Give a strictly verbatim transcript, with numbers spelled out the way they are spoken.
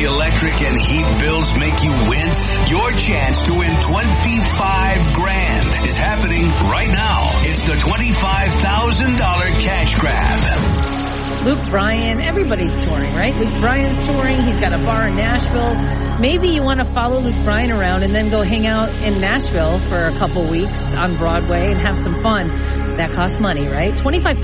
the electric and heat bills make you wince? Your chance to win twenty-five grand is happening right now. It's the twenty-five thousand dollars cash grab. Luke Bryan, everybody's touring, right? Luke Bryan's touring. He's got a bar in Nashville. Maybe you want to follow Luke Bryan around and then go hang out in Nashville for a couple weeks on Broadway and have some fun. That costs money, right? twenty-five